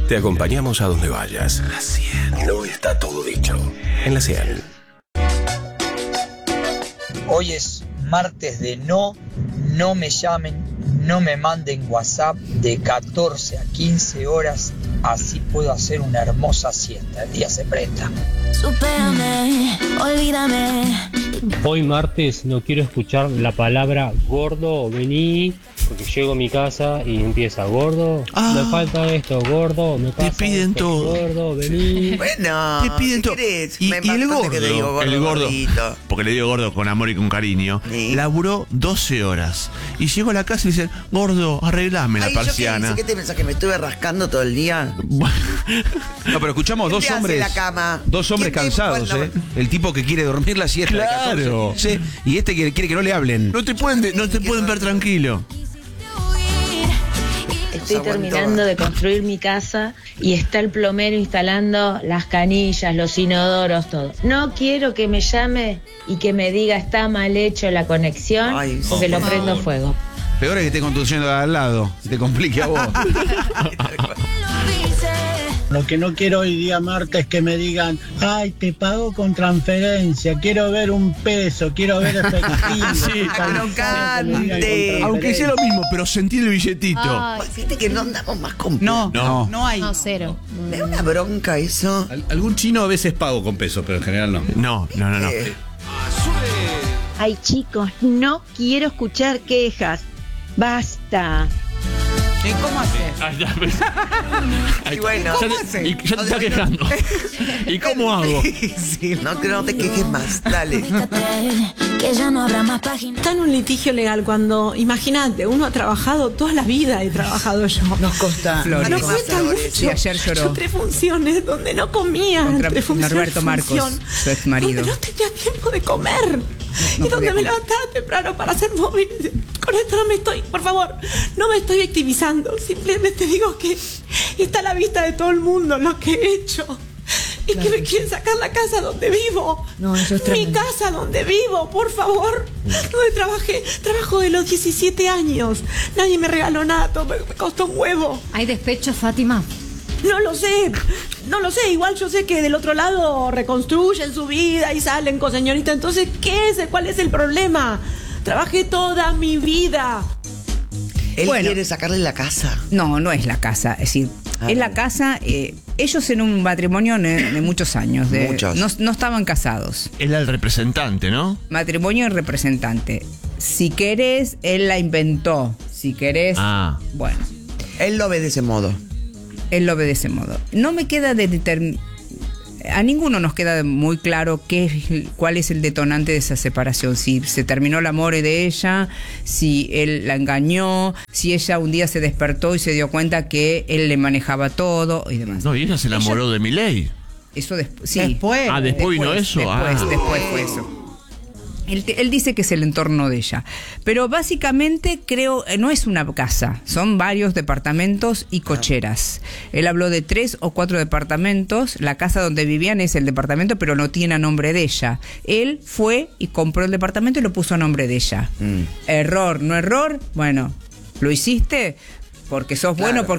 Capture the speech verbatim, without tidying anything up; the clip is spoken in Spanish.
Te acompañamos a donde vayas. La cien. No está todo dicho. En la cien. Hoy es martes de no, no me llamen, no me manden WhatsApp de catorce a quince horas, así puedo hacer una hermosa siesta. El día se presta. Supérame, olvídame. Hoy martes no quiero escuchar la palabra gordo, vení, porque llego a mi casa y empieza gordo, ah, me falta esto, gordo, me pasa te piden esto, todo. Gordo, vení. Bueno, te piden todo. Y, y el gordo, que te digo gordo, el gordo, gordito. porque le digo gordo con amor y con cariño, sí. Laburó doce horas y llegó a la casa y le dicen, gordo, arreglame la Ay, persiana. ¿yo qué, ¿Qué te pensás? ¿Que me estuve rascando todo el día? No, pero escuchamos dos hombres, la cama? dos hombres cansados, ¿eh? El tipo que quiere dormir la siesta. Claro. Sí, y este quiere, quiere que no le hablen. No te pueden, de, no te pueden ver tranquilo. Estoy terminando de construir mi casa y está el plomero instalando las canillas, los inodoros, todo. No quiero que me llame y que me diga está mal hecho la conexión. Ay, porque oh, lo prendo fuego. Peor es que esté conduciendo al lado, se te complique a vos. Lo que no quiero hoy día martes es que me digan, ay, te pago con transferencia, quiero ver un peso, quiero ver efectivo. Sí, crocante. Aunque sea lo mismo, pero sentir el billetito. Ay, Fíjate que no andamos más con no, no, no hay. No, cero. Me da una bronca eso. Al, algún chino a veces pago con pesos, pero en general no. No, no, no, no. Eh. Ay, chicos, no quiero escuchar quejas. Basta. ¿Y cómo haces? Ay, ya, pues. Y bueno, ¿cómo ya, haces? Y ya te está quejando. ¿Y cómo hago? Sí, no, que no te quejes más. Dale. Que ya no habrá más páginas. Está en un litigio legal cuando, imagínate, uno ha trabajado toda la vida, he trabajado yo. Nos consta. Flores. Nos cuesta mucho. Sí, ayer lloró. Yo tres funciones donde no comía. Contra tres funciones, Norberto Marcos, función, su ex marido. Donde no tenía tiempo de comer. No y donde podía. me levantaba temprano para hacer móvil. Con esto no me estoy, por favor, no me estoy victimizando. Simplemente digo que está a la vista de todo el mundo lo que he hecho. Y claro, que me quieren sacar la casa donde vivo. No, eso es Mi tremendo. casa donde vivo, por favor. Donde trabajé. Trabajo de los diecisiete años. Nadie me regaló nada, todo me, me costó un huevo. ¿Hay despecho, Fátima? No lo sé, no lo sé. Igual yo sé que del otro lado reconstruyen su vida y salen con señorita. Entonces, ¿qué es? ¿Cuál es el problema? Trabajé toda mi vida. Él Bueno. quiere sacarle la casa. No, no es la casa. Es decir, Ah, es la vale. casa. Eh, ellos en un matrimonio de, de muchos años. De, Muchos. No, no estaban casados. Él era el representante, ¿no? Matrimonio y representante. Si querés, él la inventó. Si querés, Ah. bueno, Él lo ve de ese modo. él lo ve de ese modo. No me queda de determin- a ninguno nos queda muy claro qué es, cuál es el detonante de esa separación. Si se terminó el amor de ella, si él la engañó, si ella un día se despertó y se dio cuenta que él le manejaba todo y demás. No, y ella se enamoró de Milei. Eso después, sí. Después. Ah, después vino eso. Después, Ah. después fue eso. Él, él dice que es el entorno de ella. Pero básicamente creo, eh, no es una casa, son varios departamentos y cocheras. Él habló de tres o cuatro departamentos. La casa donde vivían es el departamento, pero no tiene a nombre de ella. Él fue y compró el departamento y lo puso a nombre de ella. Mm. Error, no error. Bueno, lo hiciste porque sos Claro. bueno, porque